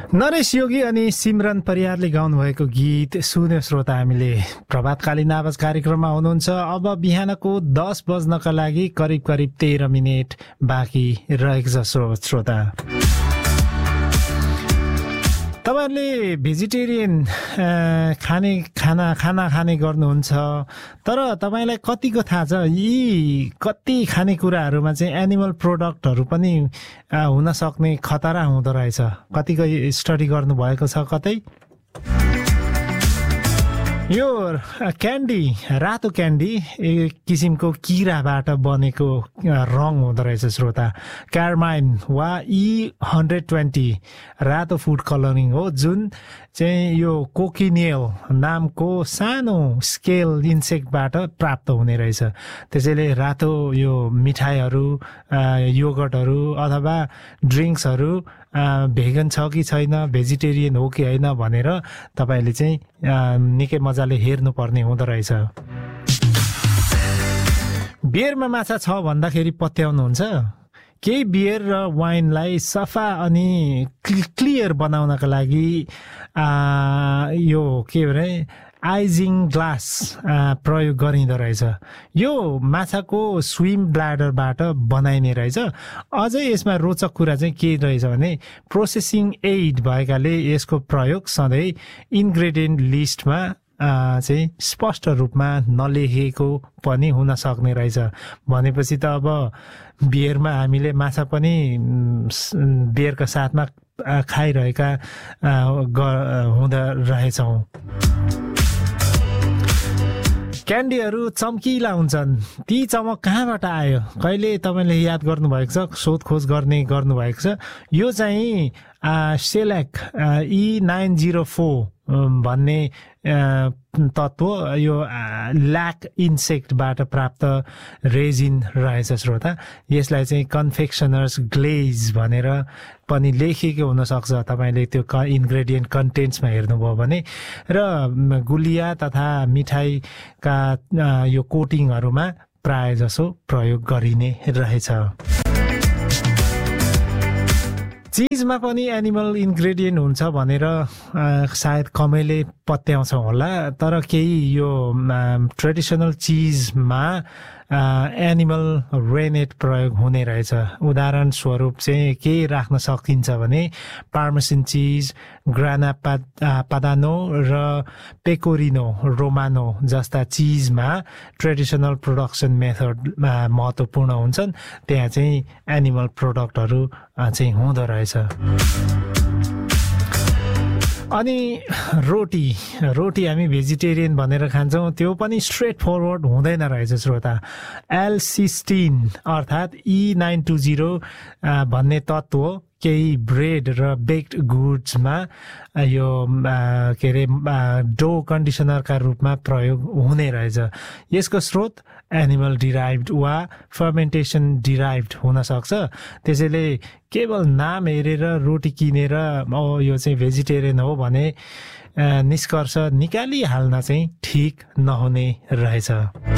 नरेश योगी अनि सिमरन परियारले गाउनुभएको गीत सुन्यो श्रोता हामीले। प्रभातकालीन आवाज कार्यक्रममा हुनुहुन्छ। अब बिहानको 10 बज्नका लागि करिब 13 मिनेट बाँकी रहेको छ श्रोता। तपाईहरुले भेजिटेरियन खाना खाने गर्नुहुन्छ, तर तपाईलाई कतिको थाहा छ यी कति खानेकुराहरूमा चाहिँ एनिमल प्रोडक्टहरू पनि हुन सक्ने खतरा हुँदो रहेछ? कतिको स्टडी गर्नुभएको छ कतै? यो क्यान्डी, रातो क्यान्डी एक किसिमको किराबाट बनेको रङ हुँदो रहेछ श्रोता। कार्माइन वा E120 रातो फुड कलरिङ हो, जुन चाहिँ यो कोकिनियल नामको सानो स्केल इन्सेक्टबाट प्राप्त हुने रहेछ। त्यसैले रातो यो मिठाईहरू, योगर्टहरू अथवा ड्रिङ्क्सहरू भेगन छ कि छैन, भेजिटेरियन हो कि होइन भनेर तपाईले चाहिँ निकै मजाले हेर्नुपर्ने हुँदो रहेछ। बियरमा माछा छ भन्दाखेरि पत्याउनुहुन्छ? केही बियर र वाइनलाई सफा अनि क्लियर बनाउनका लागि यो के भरे आइजिङ ग्लास प्रयोग गरिँदो रहेछ। यो माछाको स्विम ब्ल्याडरबाट बनाइने रहेछ। अझै यसमा रोचक कुरा चाहिँ के रहेछ भने प्रोसेसिङ एड भएकाले यसको प्रयोग सधैँ इन्ग्रेडियन्ट लिस्टमा चाहिँ स्पष्ट रूपमा नलेखेको पनि हुन सक्ने रहेछ। भनेपछि त अब बियरमा हामीले माछा पनि बियरका साथमा खाइरहेका हुँदो रहेछौँ। क्यान्डीहरू चम्किला हुन्छन्, ती चमक कहाँबाट आयो? कहिले तपाईँले याद गर्नुभएको छ, सोधखोज गर्नुभएको छ? यो चाहिँ सेलेक E904 भन्ने तत्त्व यो ल्याक इन्सेक्टबाट प्राप्त रेजिन रहेछ श्रोता। यसलाई चाहिँ कन्फेक्सनर्स ग्लेज भनेर पनि लेखेको हुनसक्छ, तपाईँले त्यो इन्ग्रेडियन्ट कन्टेन्ट्समा हेर्नुभयो भने। र गुलिया तथा मिठाईका यो कोटिङहरूमा प्राय जसो प्रयोग गरिने रहेछ। चिजमा पनि एनिमल इन्ग्रेडियन्ट हुन्छ भनेर सायद कमैले पत्याउँछौँ होला, तर केही यो ट्रेडिसनल चिजमा एनिमल रेनेट प्रयोग हुने रहेछ। उदाहरण स्वरूप चाहिँ के राख्न सकिन्छ भने पार्मेसन चिज, ग्राना पादानो र पेकोरिनो रोमानो जस्ता चिजमा ट्रेडिसनल प्रोडक्सन मेथड महत्त्वपूर्ण हुन्छन्। त्यहाँ चाहिँ एनिमल प्रोडक्टहरू चाहिँ हुँदो रहेछ। अनि रोटी हामी भेजिटेरियन भनेर खान्छौँ, त्यो पनि स्ट्रेट फरवर्ड हुँदैन रहेछ श्रोता। एल्सिस्टिन अर्थात् E920 भन्ने तत्त्व केही ब्रेड र बेक्ड गुड्समा यो के अरे डो कन्डिसनरका रूपमा प्रयोग हुने रहेछ। यसको स्रोत एनिमल डिराइभ्ड वा फर्मेन्टेसन डिराइभ्ड हुन सक्छ। त्यसैले केवल नाम हेरेर रोटी किनेर यो चाहिँ भेजिटेरियन हो भने निष्कर्ष निकालिहाल्न चाहिँ ठिक नहुने रहेछ।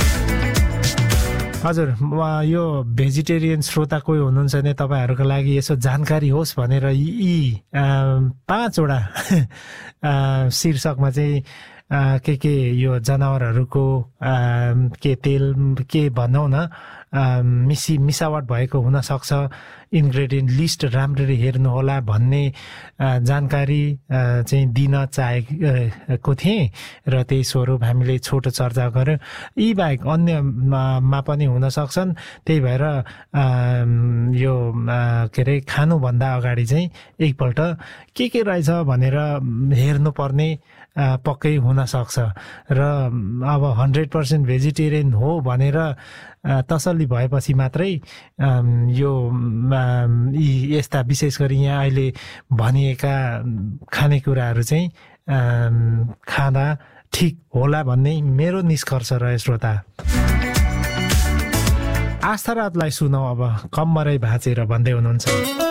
हजुर, यो भेजिटेरियन श्रोता कोही हुनुहुन्छ भने तपाईँहरूको लागि यसो जानकारी होस् भनेर यी 5वटा शीर्षकमा चाहिँ के यो जनावरहरूको के तेल के भनौँ न मिसावट भएको हुनसक्छ, इन्ग्रेडियन्ट लिस्ट राम्ररी हेर्नुहोला भन्ने जानकारी चाहिँ दिन चाहेको थिएँ र त्यही स्वरूप हामीले छोटो चर्चा गऱ्यौँ। यी बाहेक अन्यमा पनि हुन सक्छन्, त्यही भएर यो के अरे खानुभन्दा अगाडि चाहिँ एकपल्ट के रहेछ भनेर हेर्नुपर्ने पक्कै हुन सक्छ। र अब 100% भेजिटेरियन हो भनेर तसल्ली भएपछि मात्रै यो यस्ता विशेष गरी यहाँ अहिले भनिएका खानेकुराहरू चाहिँ खाँदा ठिक होला भन्ने मेरो निष्कर्ष रहे श्रोता। आस्थाराजलाई सुनौ अब, कम्मरै भाँचेर भन्दै हुनुहुन्छ।